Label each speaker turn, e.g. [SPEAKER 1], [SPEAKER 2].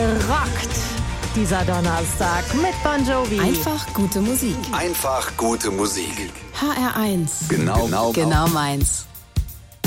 [SPEAKER 1] rockt dieser Donnerstag mit Bon Jovi.
[SPEAKER 2] Einfach gute Musik.
[SPEAKER 3] Einfach gute Musik.
[SPEAKER 2] HR1.
[SPEAKER 3] Genau
[SPEAKER 2] meins.